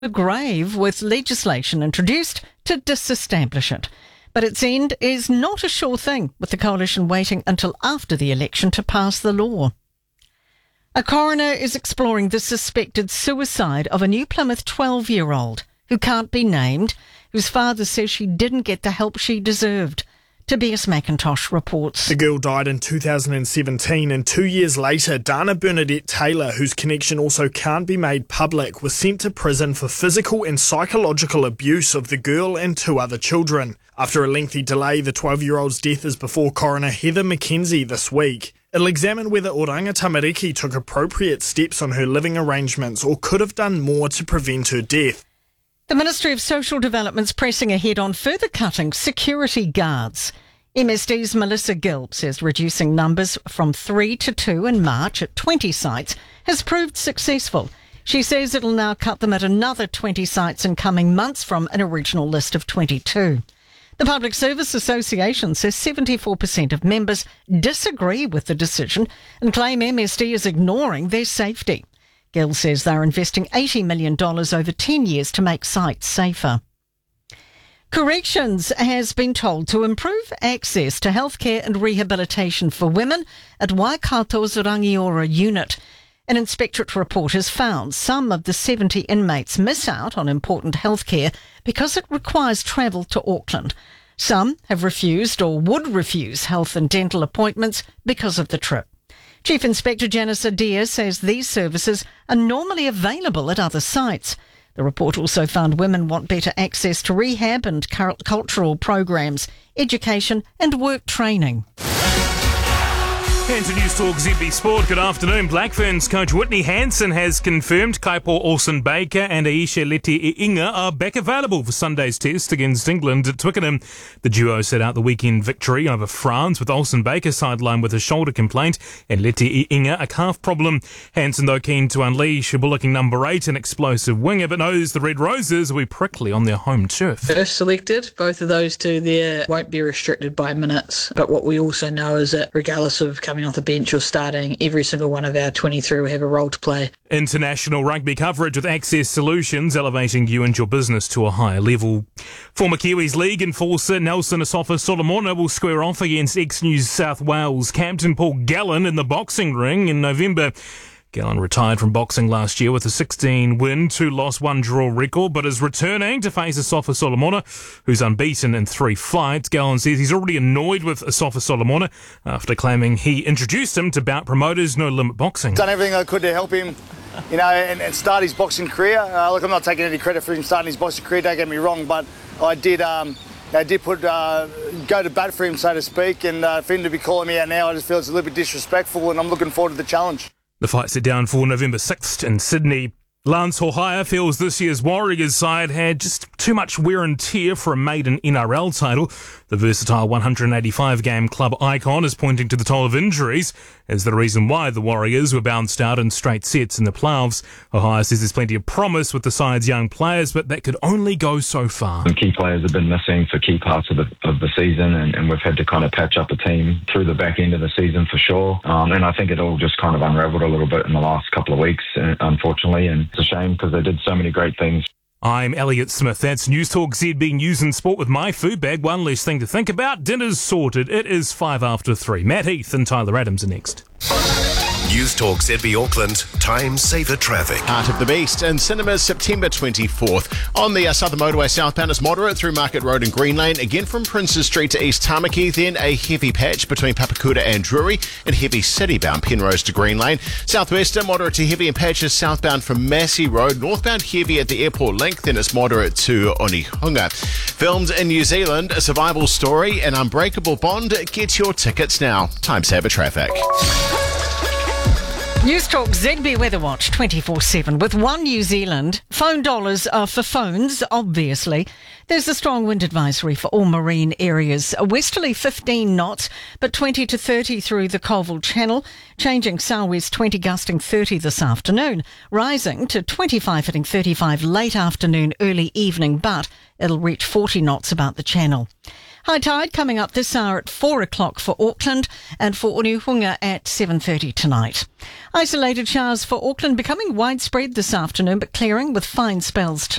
grave with legislation introduced to disestablish it. But its end is not a sure thing, with the coalition waiting until after the election to pass the law. A coroner is exploring the suspected suicide of a New Plymouth 12-year-old who can't be named, whose father says she didn't get the help she deserved. Tobias McIntosh reports. The girl died in 2017 and 2 years later, Dana Bernadette Taylor, whose connection also can't be made public, was sent to prison for physical and psychological abuse of the girl and 2 other children. After a lengthy delay, the 12-year-old's death is before coroner Heather McKenzie this week. It'll examine whether Oranga Tamariki took appropriate steps on her living arrangements or could have done more to prevent her death. The Ministry of Social Development's pressing ahead on further cutting security guards. MSD's Melissa Gill says reducing numbers from 3 to 2 in March at 20 sites has proved successful. She says it'll now cut them at another 20 sites in coming months from an original list of 22. The Public Service Association says 74% of members disagree with the decision and claim MSD is ignoring their safety. Gill says they're investing $80 million over 10 years to make sites safer. Corrections has been told to improve access to healthcare and rehabilitation for women at Waikato's Rangiora unit. An inspectorate report has found some of the 70 inmates miss out on important healthcare because it requires travel to Auckland. Some have refused or would refuse health and dental appointments because of the trip. Chief Inspector Janice Adia says these services are normally available at other sites. The report also found women want better access to rehab and cultural programs, education and work training. And to News Talk ZB Sport, good afternoon. Black Ferns coach Whitney Hansen has confirmed Kaipo Olsen-Baker and Aisha Leti Inga are back available for Sunday's test against England at Twickenham. The duo set out the weekend victory over France with Olsen-Baker sidelined with a shoulder complaint and Leti Inga a calf problem. Hansen, though, keen to unleash a bullocking number 8, an explosive winger, but knows the Red Roses will be prickly on their home turf. First selected, both of those two there won't be restricted by minutes. But what we also know is that regardless of coming off the bench or starting, every single one of our 23 will have a role to play. International rugby coverage with Access Solutions, elevating you and your business to a higher level. Former Kiwis League enforcer Nelson Asafa Solomona will square off against ex-New South Wales captain Paul Gallen in the boxing ring in November. Gallen retired from boxing last year with a 16-win, 2-loss, 1-draw record, but is returning to face Asafa Solomona, who's unbeaten in 3 fights. Gallen says he's already annoyed with Asafa Solomona after claiming he introduced him to bout promoters No Limit Boxing. Done everything I could to help him, and start his boxing career. Look, I'm not taking any credit for him starting his boxing career, don't get me wrong, but I did go to bat for him, so to speak, and for him to be calling me out now, I just feel it's a little bit disrespectful, and I'm looking forward to the challenge. The fight set down for November 6th in Sydney. Lance Hohaia feels this year's Warriors side had just too much wear and tear for a maiden NRL title. The versatile 185-game club icon is pointing to the toll of injuries as the reason why the Warriors were bounced out in straight sets in the playoffs. Hohaia says there's plenty of promise with the side's young players, but that could only go so far. Some key players have been missing for key parts of the season, and we've had to kind of patch up a team through the back end of the season for sure. And I think it all just kind of unraveled a little bit in the last couple of weeks, unfortunately, and it's a shame because they did so many great things. I'm Elliot Smith. That's News Talk ZB News and Sport with my food bag. One less thing to think about. Dinner's sorted. It is 3:05. Matt Heath and Tyler Adams are next. News Talk ZB Auckland, time saver traffic. Heart of the Beast in cinemas September 24th. On the Southern Motorway southbound is moderate through Market Road and Green Lane, again from Princes Street to East Tamaki, then a heavy patch between Papakura and Drury, and heavy city-bound Penrose to Green Lane. Southwestern, moderate to heavy in patches southbound from Massey Road, northbound heavy at the airport link, then it's moderate to Onehunga. Filmed in New Zealand, a survival story, an unbreakable bond. Get your tickets now. Time saver traffic. News Talk ZB Weather Watch 24/7 with One New Zealand. Phone dollars are for phones, obviously. There's a strong wind advisory for all marine areas. A westerly 15 knots, but 20 to 30 through the Colville Channel. Changing southwest 20 gusting 30 this afternoon. Rising to 25 hitting 35 late afternoon, early evening, but it'll reach 40 knots about the channel. High tide coming up this hour at 4 o'clock for Auckland and for Onehunga at 7:30 tonight. Isolated showers for Auckland becoming widespread this afternoon but clearing with fine spells tonight.